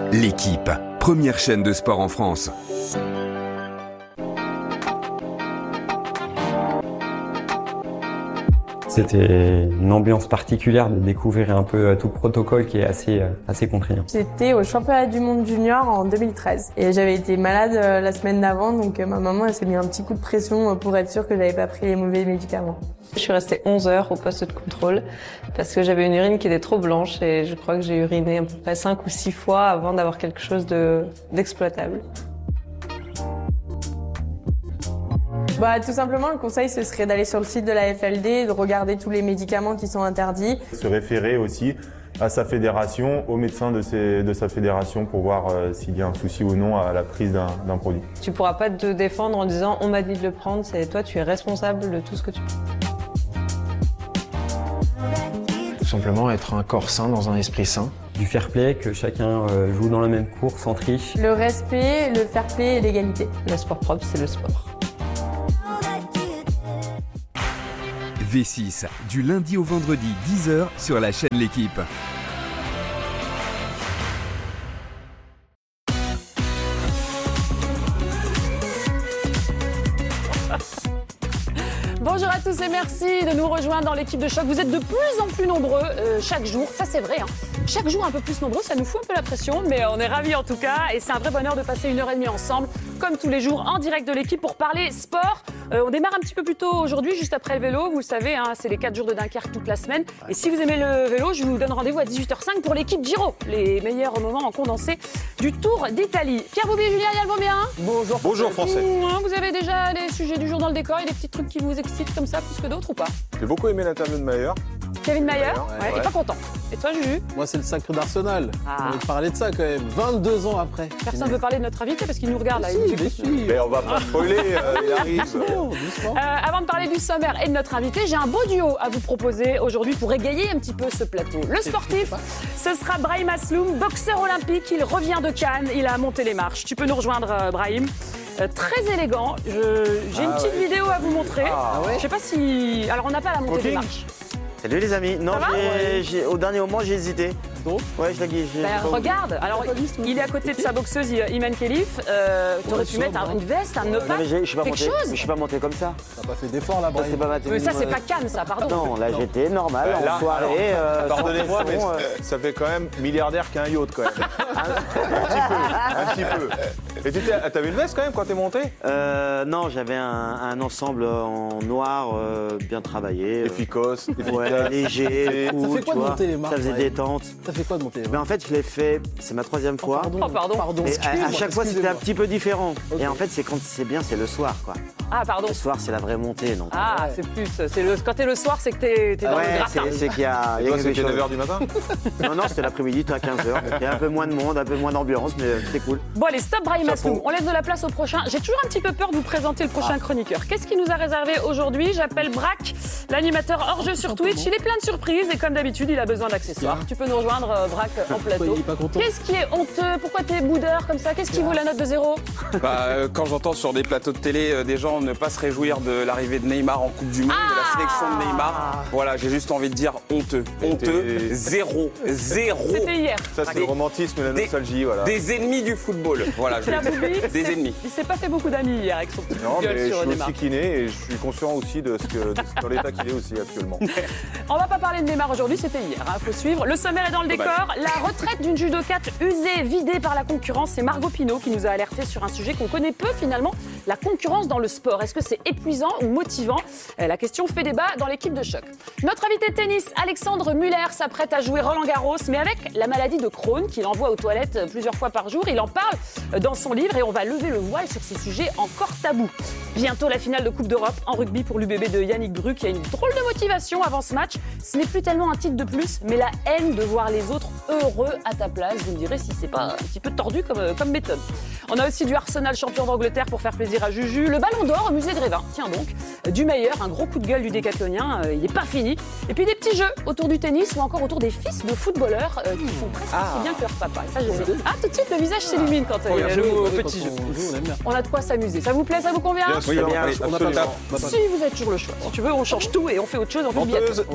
L'équipe, première chaîne de sport en France. C'était une ambiance particulière de découvrir un peu tout le protocole qui est assez contraignant. J'étais au championnat du monde junior en 2013 et j'avais été malade la semaine d'avant, donc ma maman elle s'est mis un petit coup de pression pour être sûre que j'avais pas pris les mauvais médicaments. Je suis restée 11 heures au poste de contrôle parce que j'avais une urine qui était trop blanche et je crois que j'ai uriné à peu près 5 ou 6 fois avant d'avoir quelque chose d'exploitable. Tout simplement, le conseil, ce serait d'aller sur le site de la FLD, de regarder tous les médicaments qui sont interdits. Se référer aussi à sa fédération, au médecin de sa fédération pour voir s'il y a un souci ou non à la prise d'un produit. Tu pourras pas te défendre en disant « on m'a dit de le prendre », c'est toi, tu es responsable de tout ce que tu fais. Tout simplement être un corps sain dans un esprit sain. Du fair play, que chacun joue dans la même cour sans triche. Le respect, le fair play et l'égalité. Le sport propre, c'est le sport. V6, du lundi au vendredi, 10h sur la chaîne L'équipe. Bonjour à tous et merci de nous rejoindre dans l'équipe de choc. Vous êtes de plus en plus nombreux chaque jour, ça c'est vrai. Chaque jour un peu plus nombreux, ça nous fout un peu la pression, mais on est ravis en tout cas. Et c'est un vrai bonheur de passer 1h30 ensemble, comme tous les jours, en direct de l'équipe pour parler sport. On démarre un petit peu plus tôt aujourd'hui, juste après le vélo. Vous le savez, c'est les 4 jours de Dunkerque toute la semaine. Et si vous aimez le vélo, je vous donne rendez-vous à 18h05 pour l'équipe Giro. Les meilleurs moments en condensé du Tour d'Italie. Pierre Boubier et Julien Yalvomien. Bonjour. Bonjour Français. Vous avez déjà les sujets du jour dans le décor et des petits trucs qui vous excitent comme ça plus que d'autres ou pas? J'ai beaucoup aimé l'interview de Mayer. Kevin Mayer, ouais. Et pas content. Et toi, Juju? Moi, c'est le sacre d'Arsenal. On va parler de ça quand même, 22 ans après. Personne ne veut parler de notre invité parce qu'il nous regarde là. Mais on va pas spoiler, il arrive. Avant de parler du sommaire et de notre invité, j'ai un beau duo à vous proposer aujourd'hui pour égayer un petit peu ce plateau. Le sportif, ce sera Brahim Asloum, boxeur olympique. Il revient de Cannes, il a monté les marches. Tu peux nous rejoindre, Brahim. Très élégant. J'ai une petite vidéo à vous montrer. Je sais pas si... Alors, on n'a pas la montée des marches. Salut les amis. Non, au dernier moment, j'ai hésité. Donc ouais, je l'ai guise. Regarde, alors il est à côté de sa boxeuse Iman Khelif. T'aurais pu mettre une veste, un nœud pape, quelque chose. Je suis pas monté comme ça. T'as pas fait d'effort là, Brahim. Mais ça, c'est pas Cannes, ça, pardon. Non, là j'étais normal, en soirée. Pardonnez-moi, mais ça fait quand même milliardaire qu'un yacht quand même. Un petit peu. Et t'avais une veste quand même quand t'es monté? Non, j'avais un ensemble en noir, bien travaillé. Efficace, léger, cool. Ça fait quoi de monter les marches? Ça faisait détente. Ça fait quoi de monter les marches? Mais en fait, je l'ai fait, c'est ma 3e fois. Pardon. Et à chaque fois, c'était un petit peu différent. Okay. Et en fait, c'est quand c'est bien, c'est le soir, quoi. Ah, pardon. Le soir, c'est la vraie montée, donc. Ah, c'est plus. Quand t'es le soir, c'est que t'es dans le gratin. C'est qu'il y a. Et toi, c'était 9h du matin? Non, c'était l'après-midi, toi à 15h. Il y a un peu moins de monde, un peu moins d'ambiance, mais c'était cool. Bon, allez, stop Brahim Asloum. On laisse de la place au prochain. J'ai toujours un petit peu peur de vous présenter le prochain chroniqueur. Qu'est-ce qu'il nous a réservé aujourd'hui? J'appelle Braque, l'animateur hors-jeu sur Twitch. Il est plein de surprises et comme d'habitude, il a besoin d'accessoires. Tu peux nous rejoindre, Braque, en plateau. Qu'est-ce qui est honteux? Pourquoi t'es boudeur comme ça? Qu'est-ce qui vaut la note de 0? Quand j'entends sur des plateaux de télé des gens ne pas se réjouir de l'arrivée de Neymar en Coupe du Monde, de la sélection de Neymar, voilà, j'ai juste envie de dire honteux. Honteux, 0. C'était hier. Ça, c'est le romantisme et la nostalgie, voilà. Des ennemis du football, voilà, je veux dire. Des ennemis. Il s'est pas fait beaucoup d'amis hier avec son petit gueule sur Neymar. Neymar. Je suis aussi kiné et je suis conscient aussi de dans l'état qu'il est aussi actuellement. On va pas parler de Neymar aujourd'hui, c'était hier, faut suivre. Le sommaire est dans le décor. La retraite d'une judokate usée, vidée par la concurrence, c'est Margot Pinault qui nous a alerté sur un sujet qu'on connaît peu finalement, la concurrence dans le sport. Est-ce que c'est épuisant ou motivant? La question fait débat dans l'équipe de choc. Notre invité de tennis, Alexandre Muller, s'apprête à jouer Roland Garros, mais avec la maladie de Crohn qu'il envoie aux toilettes plusieurs fois par jour. Il en parle dans son livre et on va lever le voile sur ce sujet encore tabou. Bientôt la finale de Coupe d'Europe en rugby pour l'UBB de Yannick Bru qui a une drôle de motivation avant ce match. Ce n'est plus tellement un titre de plus, mais la haine de voir les autres heureux à ta place. Vous me direz si c'est pas un petit peu tordu comme méthode. On a aussi du Arsenal champion d'Angleterre pour faire plaisir à Juju. Le Ballon d'Or au musée de Grévin, tiens donc. Du meilleur, un gros coup de gueule du décathlonien, il n'est pas fini. Et puis des petits jeux autour du tennis ou encore autour des fils de footballeurs qui font presque aussi bien que leur papa. Et ça, tout de suite, le visage s'illumine quand il y a le mot petit jeu. On a de quoi s'amuser. Ça vous plaît, ça vous convient? Bien sûr, On n'a pas le temps. Si vous êtes toujours le choix. Si tu veux, on change tout et on fait autre chose. On fait le billet.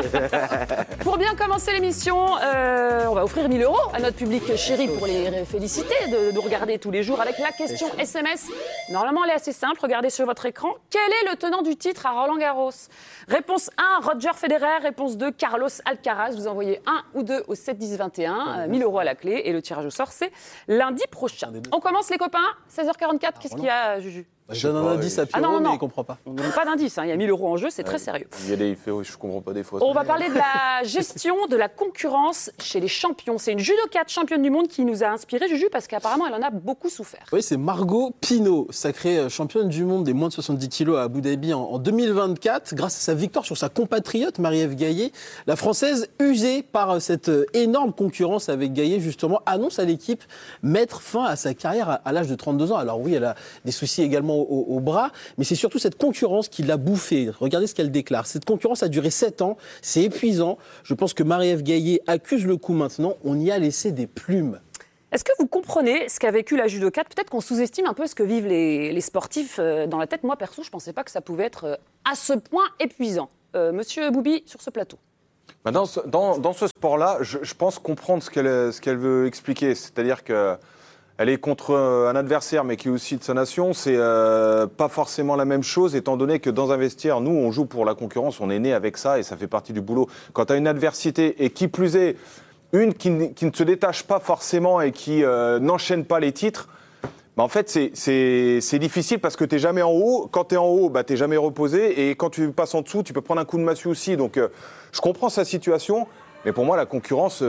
Pour bien commencer l'émission, on va offrir 1 000 € à notre public chéri pour les féliciter de nous regarder tous les jours avec la question SMS. Normalement, elle est assez simple. Regardez sur votre écran. Quel est le tenant du titre à Roland-Garros? Réponse 1, Roger Federer. Réponse 2, Carlos Alcaraz. Vous envoyez 1 ou 2 au 7 10 21. 1 000 € à la clé. Et le tirage au sort, c'est lundi prochain. On commence les copains. 16h44. Qu'est-ce qu'il y a, Juju? Je donne un indice à Pierrot, mais il ne comprend pas. On ne donne pas d'indice, il y a 1 000 € en jeu, c'est très sérieux. Il fait, je comprends pas des fois. On va parler de la gestion de la concurrence chez les champions. C'est une judokate championne du monde qui nous a inspiré, Juju, parce qu'apparemment, elle en a beaucoup souffert. Oui, c'est Margot Pino, sacrée championne du monde des moins de 70 kilos à Abu Dhabi en 2024. Grâce à sa victoire sur sa compatriote Marie-Ève Gaillet, la Française, usée par cette énorme concurrence avec Gaillet, justement, annonce à l'équipe mettre fin à sa carrière à l'âge de 32 ans. Alors oui, elle a des soucis également au bras, mais c'est surtout cette concurrence qui l'a bouffée. Regardez ce qu'elle déclare. Cette concurrence a duré 7 ans, c'est épuisant. Je pense que Marie-Ève Gaillet accuse le coup maintenant. On y a laissé des plumes. Est-ce que vous comprenez ce qu'a vécu la judokate? Peut-être qu'on sous-estime un peu ce que vivent les sportifs dans la tête. Moi, perso, je ne pensais pas que ça pouvait être à ce point épuisant. Monsieur Boubi, sur ce plateau. Dans ce sport-là, je pense comprendre ce qu'elle veut expliquer. C'est-à-dire que elle est contre un adversaire, mais qui est aussi de sa nation. C'est pas forcément la même chose, étant donné que dans un vestiaire, nous, on joue pour la concurrence, on est né avec ça et ça fait partie du boulot. Quand tu as une adversité et qui plus est, une qui ne se détache pas forcément et qui n'enchaîne pas les titres, bah en fait, c'est difficile parce que tu n'es jamais en haut. Quand tu es en haut, bah, tu n'es jamais reposé. Et quand tu passes en dessous, tu peux prendre un coup de massue aussi. Donc, je comprends sa situation, mais pour moi, la concurrence...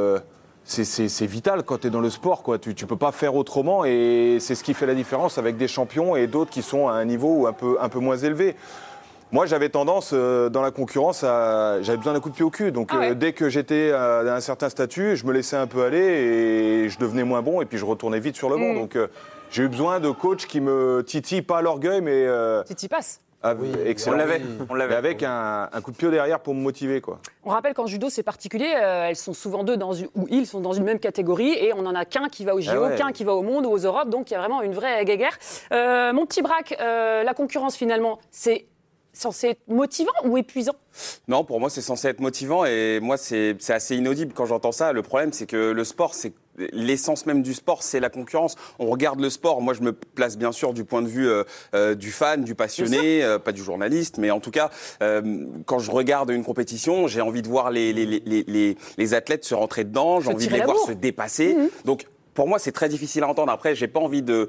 C'est vital quand tu es dans le sport, quoi. Tu peux pas faire autrement et c'est ce qui fait la différence avec des champions et d'autres qui sont à un niveau un peu moins élevé. Moi, j'avais tendance, dans la concurrence, j'avais besoin d'un coup de pied au cul. Donc, dès que j'étais à un certain statut, je me laissais un peu aller et je devenais moins bon et puis je retournais vite sur le banc. Donc, j'ai eu besoin de coachs qui me titillent pas à l'orgueil, mais... Titi passe. Oui, excellent. On l'avait avec un coup de pied derrière pour me motiver, quoi. On rappelle qu'en judo, c'est particulier. Elles sont souvent deux ils sont dans une même catégorie et on n'en a qu'un qui va aux JO, qu'un qui va au monde ou aux Europes. Donc, il y a vraiment une vraie guéguerre. Mon petit Braque, la concurrence, finalement, c'est censé être motivant ou épuisant? Non, pour moi, c'est censé être motivant et moi, c'est assez inaudible quand j'entends ça. Le problème, c'est que le sport, c'est l'essence même du sport, c'est la concurrence. On regarde le sport. Moi, je me place bien sûr du point de vue du fan, du passionné, pas du journaliste, mais en tout cas, quand je regarde une compétition, j'ai envie de voir les athlètes se rentrer dedans, j'ai envie de les voir se dépasser. Donc, pour moi, c'est très difficile à entendre. Après, j'ai pas envie de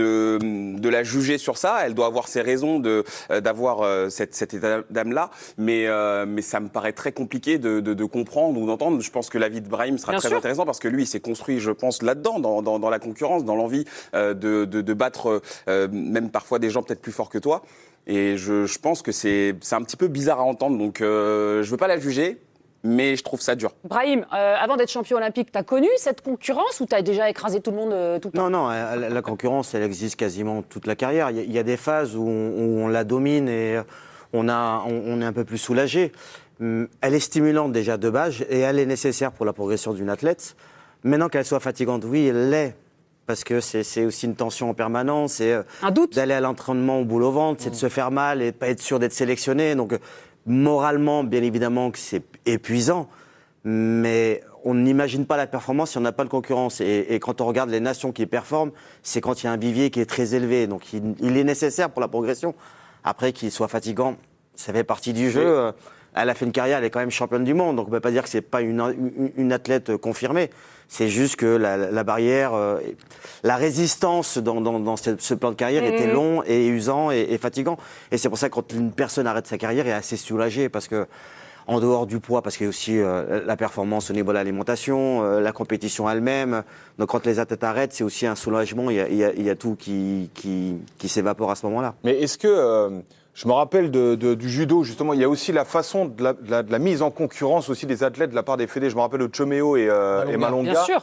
la juger sur ça. Elle doit avoir ses raisons d'avoir cet état d'âme-là. Mais ça me paraît très compliqué de comprendre ou d'entendre. Je pense que l'avis de Brahim sera très intéressant parce que lui, il s'est construit, je pense, là-dedans, dans la concurrence, dans l'envie de battre même parfois des gens peut-être plus forts que toi. Et je pense que c'est un petit peu bizarre à entendre. Donc, je veux pas la juger. Mais je trouve ça dur. Brahim, avant d'être champion olympique, tu as connu cette concurrence ou tu as déjà écrasé tout le monde tout le temps? Non, la concurrence, elle existe quasiment toute la carrière. Il y a des phases où on la domine et on est un peu plus soulagé. Elle est stimulante déjà de base et elle est nécessaire pour la progression d'une athlète. Maintenant qu'elle soit fatigante, oui, elle l'est. Parce que c'est aussi une tension en permanence. C'est d'aller à l'entraînement au bout au ventre, c'est de se faire mal et de pas être sûr d'être sélectionné. Donc, moralement, bien évidemment que c'est épuisant, mais on n'imagine pas la performance si on n'a pas de concurrence. Et quand on regarde les nations qui performent, c'est quand il y a un vivier qui est très élevé. Donc il est nécessaire pour la progression. Après, qu'il soit fatigant, ça fait partie du jeu. Elle a fait une carrière, elle est quand même championne du monde. Donc on ne peut pas dire que ce n'est pas une athlète confirmée. C'est juste que la barrière, la résistance dans ce plan de carrière était long et usant et fatigant. Et c'est pour ça que quand une personne arrête sa carrière, elle est assez soulagée parce que, en dehors du poids, parce qu'il y a aussi la performance au niveau de l'alimentation, la compétition elle-même. Donc quand les athlètes arrêtent, c'est aussi un soulagement. Il y a tout qui s'évapore à ce moment-là. Mais est-ce que... je me rappelle du judo, justement, il y a aussi la façon de la mise en concurrence aussi des athlètes de la part des fédés. Je me rappelle de Chomeo et Malonga. Bien sûr.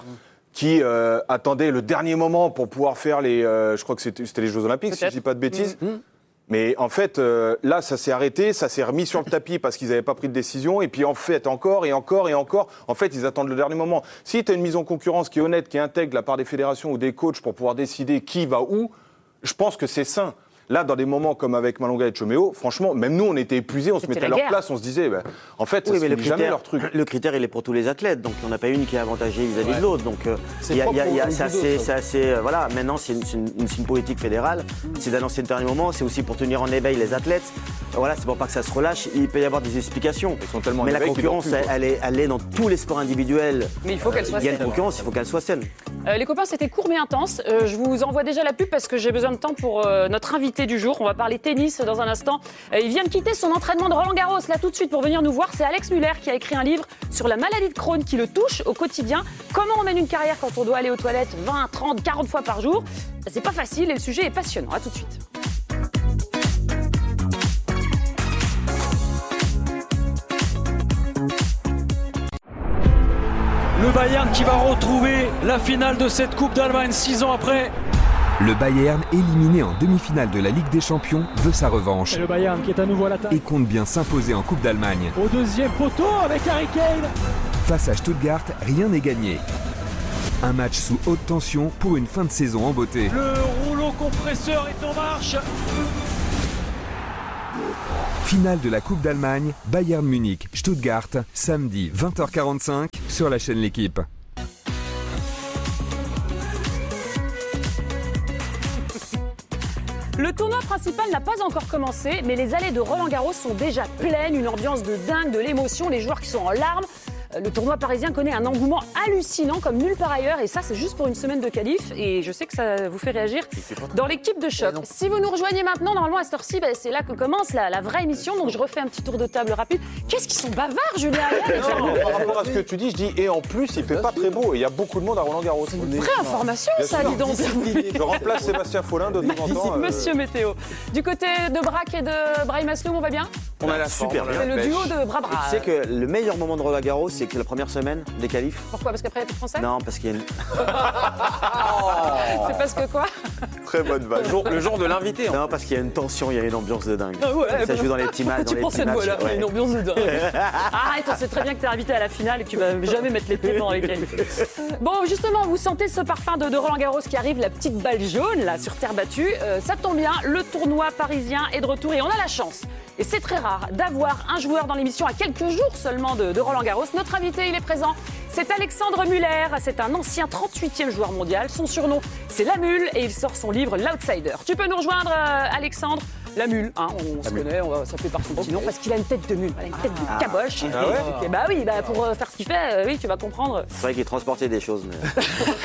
qui attendaient le dernier moment pour pouvoir faire je crois que c'était les Jeux Olympiques, si je dis pas de bêtises. Mais en fait, là, ça s'est arrêté, ça s'est remis sur le tapis parce qu'ils n'avaient pas pris de décision. Et puis en fait, encore et encore et encore, en fait, ils attendent le dernier moment. Si tu as une mise en concurrence qui est honnête, qui est intègre de la part des fédérations ou des coachs pour pouvoir décider qui va où, je pense que c'est sain. Là, dans des moments comme avec Malonga et Chomeo, franchement, même nous, on était épuisés, on se mettait à leur place, on se disait, en fait, ça ne jamais leur truc. Le critère, il est pour tous les athlètes, donc il n'y en a pas une qui est avantagée vis-à-vis de l'autre. Donc, c'est assez. Voilà, maintenant, c'est une politique fédérale, c'est d'annoncer le dernier moment, c'est aussi pour tenir en éveil les athlètes. Voilà, c'est pour pas que ça se relâche. Il peut y avoir des explications. Ils sont tellement mais la concurrence, elle est dans tous les sports individuels. Mais il faut qu'elle soit saine. Il y a une concurrence, il faut qu'elle soit saine. Les copains, c'était court mais intense. Je vous envoie déjà la pub parce que j'ai besoin de temps pour notre invité du jour. On va parler tennis dans un instant. Il vient de quitter son entraînement de Roland-Garros là tout de suite pour venir nous voir. C'est Alex Muller qui a écrit un livre sur la maladie de Crohn qui le touche au quotidien. Comment on mène une carrière quand on doit aller aux toilettes 20, 30, 40 fois par jour. C'est pas facile et le sujet est passionnant. À tout de suite. Le Bayern qui va retrouver la finale de cette Coupe d'Allemagne 6 ans après. Le Bayern, éliminé en demi-finale de la Ligue des Champions, veut sa revanche. Et le Bayern qui est à nouveau à l'attaque. Et compte bien s'imposer en Coupe d'Allemagne. Au deuxième poteau avec Harry Kane. Face à Stuttgart, rien n'est gagné. Un match sous haute tension pour une fin de saison en beauté. Le rouleau compresseur est en marche. Finale de la Coupe d'Allemagne, Bayern Munich, Stuttgart, samedi 20h45 sur la chaîne L'Équipe. Le tournoi principal n'a pas encore commencé, mais les allées de Roland-Garros sont déjà pleines, une ambiance de dingue, de l'émotion, les joueurs qui sont en larmes. Le tournoi parisien connaît un engouement hallucinant comme nulle part ailleurs et ça c'est juste pour une semaine de qualif et je sais que ça vous fait réagir dans l'équipe de choc. Si vous nous rejoignez maintenant, normalement à cette heure-ci, c'est là que commence la vraie émission, donc je refais un petit tour de table rapide. Qu'est-ce qu'ils sont bavards, Julien? Par rapport à ce que tu dis, je dis et en plus il fait pas très beau et il y a beaucoup de monde à Roland-Garros. C'est une vraie information ça, dis donc. Je remplace Sébastien Follin de temps en temps. Monsieur Météo. Du côté de Braque et de Brahim Asloum, on va bien? On a la super bien. C'est le duo de bras. Tu sais que le meilleur moment de Roland-Garros, c'est que la première semaine des qualifs. Pourquoi? Parce qu'après il y a plus de français? Non, parce qu'il y a une... C'est parce que quoi? Très bonne vanne. Le jour de l'invité. Non, parce qu'il y a une tension, il y a une ambiance de dingue. Ah ouais, ça joue dans les petits matchs. Tu prends cette voix-là, une ambiance de dingue. Arrête, on sait très bien que tu es invité à la finale et que tu vas jamais mettre les pieds pendant les qualifs. Bon, justement, vous sentez ce parfum de Roland-Garros qui arrive, la petite balle jaune là sur terre battue. Ça tombe bien, le tournoi parisien est de retour et on a la chance. Et c'est très rare d'avoir un joueur dans l'émission à quelques jours seulement de Roland-Garros. Notre invité, il est présent. C'est Alexandre Muller. C'est un ancien 38e joueur mondial. Son surnom, c'est La Mule et il sort son livre L'Outsider. Tu peux nous rejoindre, Alexandre? La Mule, hein, on se connaît, ça fait partie de son nom parce qu'il a une tête de mule, une tête de caboche. Ah ouais? Et bah oui, pour faire ce qu'il fait, oui, tu vas comprendre. C'est vrai qu'il transportait des choses. Mais...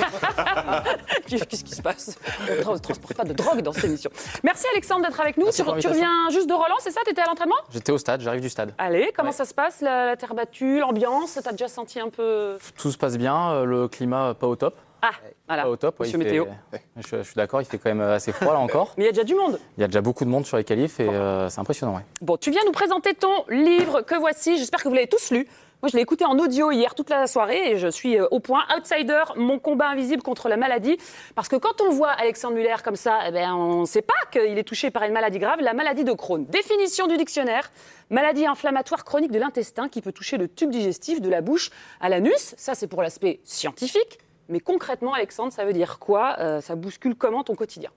Qu'est-ce qui se passe? On ne transporte pas de drogue dans cette émission. Merci Alexandre d'être avec nous. Tu reviens juste de Roland, c'est ça? Tu étais à l'entraînement? J'étais au stade, j'arrive du stade. Allez, comment ça se passe, la terre battue, l'ambiance? T'as déjà senti un peu... Tout se passe bien, le climat pas au top. Ah, voilà. Pas au top, Monsieur Météo. Je suis d'accord, il fait quand même assez froid là encore. Mais il y a déjà du monde. Il y a déjà beaucoup de monde sur les qualifs et c'est impressionnant. Ouais. Bon, tu viens nous présenter ton livre que voici. J'espère que vous l'avez tous lu. Moi, je l'ai écouté en audio hier toute la soirée et je suis au point. Outsider, mon combat invisible contre la maladie. Parce que quand on voit Alexandre Muller comme ça, on ne sait pas qu'il est touché par une maladie grave, la maladie de Crohn. Définition du dictionnaire, maladie inflammatoire chronique de l'intestin qui peut toucher le tube digestif de la bouche à l'anus. Ça, c'est pour l'aspect scientifique. Mais concrètement, Alexandre, ça veut dire quoi? Ça bouscule comment ton quotidien?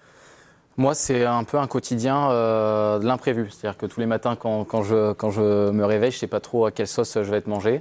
Moi, c'est un peu un quotidien de l'imprévu. C'est-à-dire que tous les matins, quand je me réveille, je ne sais pas trop à quelle sauce je vais être mangé.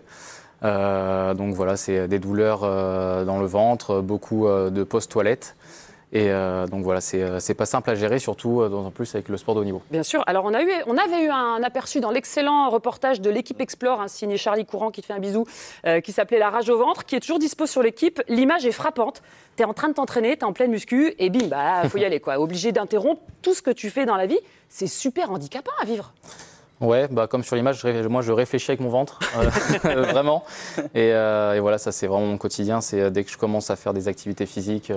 Donc voilà, c'est des douleurs dans le ventre, beaucoup de post-toilette. Et donc voilà, c'est pas simple à gérer, surtout en plus avec le sport de haut niveau. Bien sûr. Alors on avait eu un aperçu dans l'excellent reportage de l'Équipe Explore, signé Charlie Courant qui te fait un bisou, qui s'appelait La rage au ventre, qui est toujours dispo sur l'Équipe. L'image est frappante. T'es en train de t'entraîner, t'es en pleine muscu et bim, faut y aller quoi. Obligé d'interrompre tout ce que tu fais dans la vie. C'est super handicapant à vivre. Ouais, comme sur l'image, moi je réfléchis avec mon ventre, vraiment. Et voilà, ça c'est vraiment mon quotidien. C'est dès que je commence à faire des activités physiques,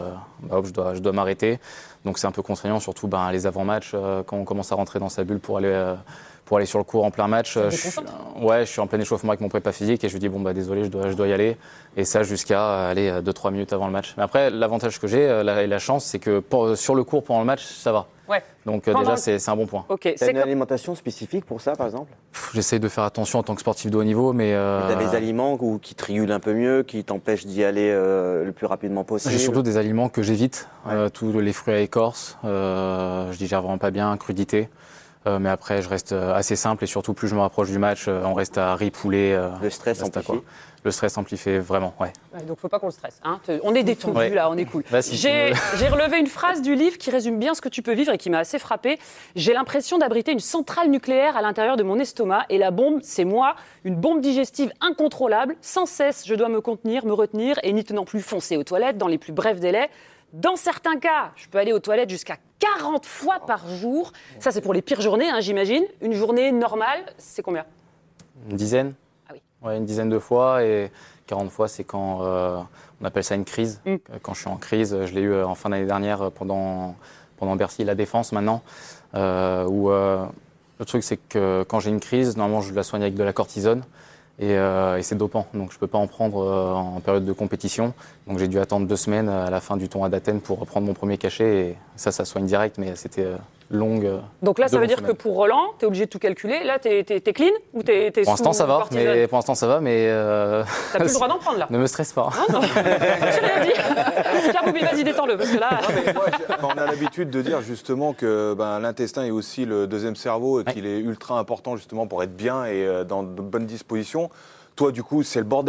je dois m'arrêter. Donc c'est un peu contraignant, surtout les avant-matchs, quand on commence à rentrer dans sa bulle pour aller pour aller sur le court en plein match. Je suis en plein échauffement avec mon prépa physique et je lui dis bon bah désolé, je dois y aller. Et ça jusqu'à aller 2-3 minutes avant le match. Mais après, l'avantage que j'ai et la chance, c'est que sur le court pendant le match, ça va. Ouais. Donc déjà, c'est un bon point. Okay. T'as une alimentation spécifique pour ça, par exemple? J'essaye de faire attention en tant que sportif de haut niveau, mais... T'as des aliments qui te régulent un peu mieux, qui t'empêchent d'y aller le plus rapidement possible? J'ai surtout des aliments que j'évite, tous les fruits à écorce, je digère vraiment pas bien, crudité. Mais après, je reste assez simple et surtout, plus je me rapproche du match, on reste à riz, poulet. Le stress amplifie. Le stress amplifie vraiment, ouais. Donc, faut pas qu'on le stresse. Hein. On est détendu là, on est cool. Bah, si j'ai relevé une phrase du livre qui résume bien ce que tu peux vivre et qui m'a assez frappée. J'ai l'impression d'abriter une centrale nucléaire à l'intérieur de mon estomac et la bombe, c'est moi, une bombe digestive incontrôlable. Sans cesse, je dois me contenir, me retenir et n'y tenant plus foncer aux toilettes dans les plus brefs délais. Dans certains cas, je peux aller aux toilettes jusqu'à 40 fois par jour. Ça, c'est pour les pires journées, hein, j'imagine. Une journée normale, c'est combien? Une dizaine. Ah oui. Ouais, une dizaine de fois. Et 40 fois, c'est quand on appelle ça une crise. Quand je suis en crise, je l'ai eu en fin d'année dernière pendant Bercy, la Défense maintenant. Où le truc, c'est que quand j'ai une crise, normalement, je la soigne avec de la cortisone. Et c'est dopant, donc je ne peux pas en prendre en période de compétition. Donc j'ai dû attendre 2 semaines à la fin du tournoi d'Athènes pour reprendre mon premier cachet. Et ça soigne direct, mais c'était longue. Donc là, ça veut dire que pour Roland, tu es obligé de tout calculer. Là, tu es clean ou tu es Pour l'instant, ça va, mais tu n'as plus le droit d'en prendre là. Ne me stresse pas. Non. J'ai rien dit. Pierre Boubi, vas-y, détends-le, parce que là... on a l'habitude de dire justement que l'intestin est aussi le deuxième cerveau et qu'il est ultra important justement pour être bien et dans de bonnes dispositions. Toi, du coup, c'est le bordel.